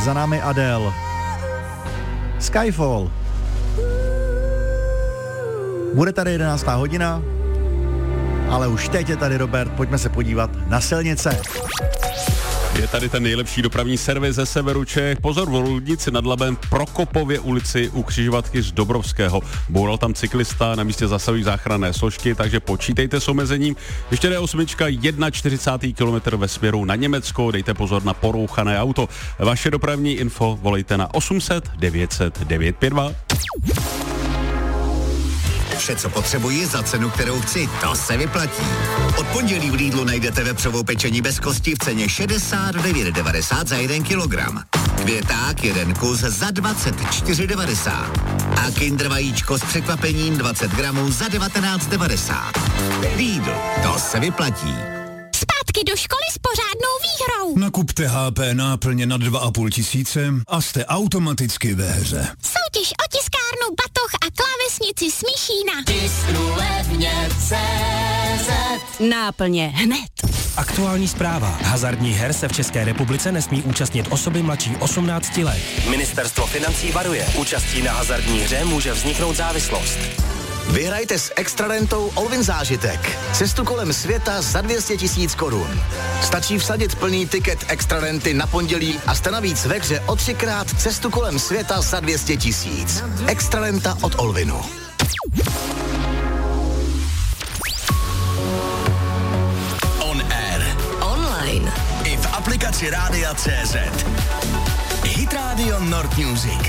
za námi Adele. Skyfall. Bude tady 11. hodina, ale už teď je tady Robert, pojďme se podívat na silnice. Je tady ten nejlepší dopravní servis ze severu Čech. Pozor, v Roudnici nad Labem Prokopově ulici u křižovatky z Dobrovského. Boural tam cyklista, na místě zasahují záchranné složky, takže počítejte s omezením. Ještě D8, 1,40 kilometr ve směru na Německo, dejte pozor na porouchané auto. Vaše dopravní info volejte na 800 900 952. Vše, co potřebuji za cenu, kterou chci, to se vyplatí. Od pondělí v Lidlu najdete vepřovou pečení bez kosti v ceně 69,90 za 1 kilogram. Květák 1 kus za 24,90. A Kinder vajíčko s překvapením 20 gramů za 19,90. Lidl, to se vyplatí. Zpátky do školy s pořádnou výhrou. Nakupte HP náplně na 2,5 tisíce a jste automaticky ve hře. Soutěž o tiskárnu, batoh a klávesnici Smíšína. Tisknu levně CZ. Náplně hned. Aktuální zpráva. Hazardních her se v České republice nesmí účastnit osoby mladší 18 let. Ministerstvo financí varuje. Účastí na hazardní hře může vzniknout závislost. Vyhrajte s extrarentou Olvin zážitek. Cestu kolem světa za 200 000 korun. Stačí vsadit plný tiket extrarenty na pondělí a jste navíc ve hře o 3krát cestu kolem světa za 200 000. Extrarenta od Olvinu. On air. Online. I v aplikaci Rádia CZ. Hit Radio Nord Music.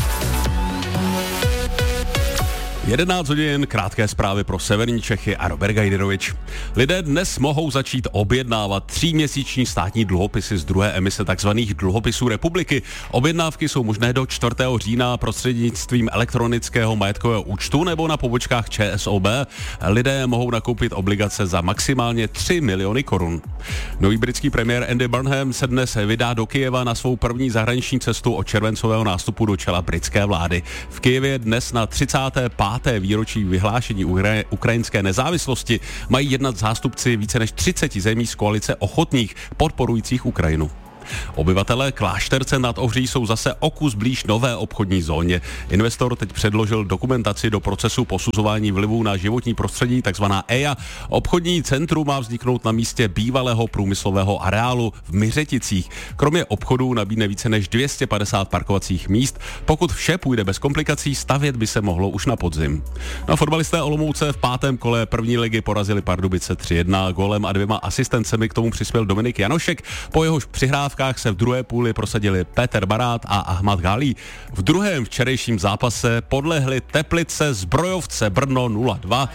11 hodin, krátké zprávy pro severní Čechy a Robert Gajdirovič. Lidé dnes mohou začít objednávat 3měsíční státní dluhopisy z druhé emise takzvaných dluhopisů republiky. Objednávky jsou možné do 4. října prostřednictvím elektronického majetkového účtu nebo na pobočkách ČSOB. Lidé mohou nakoupit obligace za maximálně 3 miliony korun. Nový britský premiér Andy Burnham se dnes vydá do Kyjeva na svou první zahraniční cestu od červencového nástupu do čela britské vlády. V Kyjevě dnes na 35. výročí vyhlášení ukrajinské nezávislosti mají jednat zástupci více než 30 zemí z koalice ochotných podporujících Ukrajinu. Obyvatelé Klášterce nad Ohří jsou zase o kus blíž nové obchodní zóně. Investor teď předložil dokumentaci do procesu posuzování vlivů na životní prostředí, takzvaná EIA. Obchodní centrum má vzniknout na místě bývalého průmyslového areálu v Myřeticích. Kromě obchodů nabídne více než 250 parkovacích míst. Pokud vše půjde bez komplikací, stavět by se mohlo už na podzim. Na fotbalisté Olomouce v 5. kole první ligy porazili Pardubice 3-1. Gólem a 2 asistencemi k tomu přispěl Dominik Janošek. Po jehož přihrávkách se v druhé půli prosadili Petr Barát a Ahmad Ghali. V druhém včerejším zápase podlehli Teplice Zbrojovce Brno 0-2.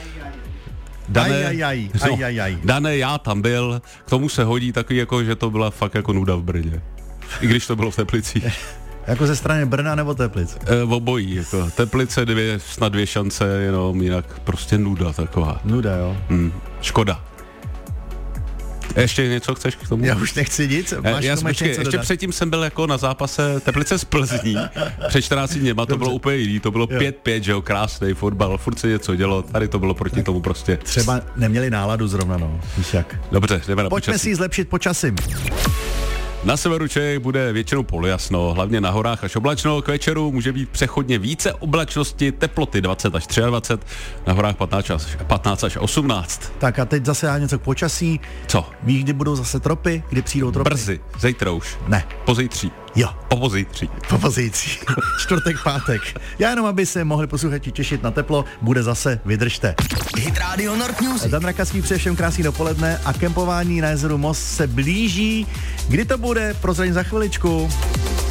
Dané, já tam byl, k tomu se hodí takový, jako, že to byla fakt jako nuda v Brně. I když to bylo v Teplicích. Jako ze strany Brna nebo Teplic? Obojí, jako Teplice snad 2 šance, jenom jinak prostě nuda taková. Nuda, jo. Škoda. Ještě něco chceš k tomu? Já už nechci nic. Ještě předtím jsem byl jako na zápase Teplice z Plzní. Před 14 dněma to bylo úplně jiný. To bylo 5-5, že jo, krásný fotbal. Furt se něco dělo. Tady to bylo proti tomu prostě. Třeba neměli náladu zrovna, no. Víš jak. Dobře, jdeme na Pojďme si zlepšit počasím. Na severu Čech bude většinou polojasno, hlavně na horách až oblačno. K večeru může být přechodně více oblačnosti, teploty 20 až 23, na horách 15 až 18. Tak a teď zase já něco k počasí. Co? Víš, kdy budou zase tropy? Kdy přijdou tropy? Brzy, zítra už. Ne. Pozítří. Jo. Pozítří. Čtvrtek, pátek. Já jenom, aby se mohli posluchači těšit na teplo, bude zase, vydržte. Hit Radio Nord Music. Dan Rakaský přeje všem krásný dopoledne a kempování na jezeru Most se blíží. Kdy to bude? Prozradím za chviličku.